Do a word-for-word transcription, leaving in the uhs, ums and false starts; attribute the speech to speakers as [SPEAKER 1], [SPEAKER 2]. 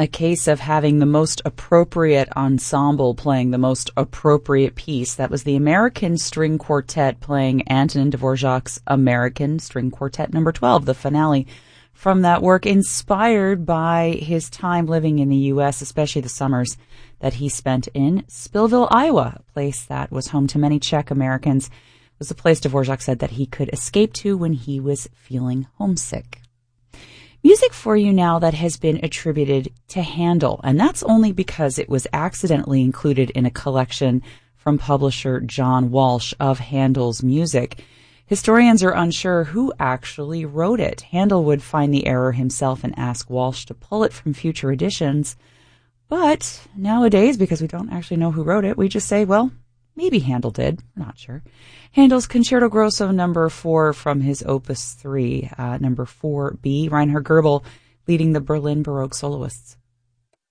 [SPEAKER 1] a case of having the most appropriate ensemble playing the most appropriate piece. That was the American String Quartet playing Antonin Dvorak's American String Quartet number twelve, the finale from that work, inspired by his time living in the U S, especially the summers that he spent in Spillville, Iowa, a place that was home to many Czech Americans. It was a place Dvorak said that he could escape to when he was feeling homesick. Music for you now that has been attributed to Handel, and that's only because it was accidentally included in a collection from publisher John Walsh of Handel's music. Historians are unsure who actually wrote it. Handel would find the error himself and ask Walsh to pull it from future editions. But nowadays, because we don't actually know who wrote it, we just say, well, maybe Handel did. We're not sure. Handel's Concerto Grosso number four from his Opus three, uh, number four B, Reinhard Goebel leading the Berlin Baroque soloists.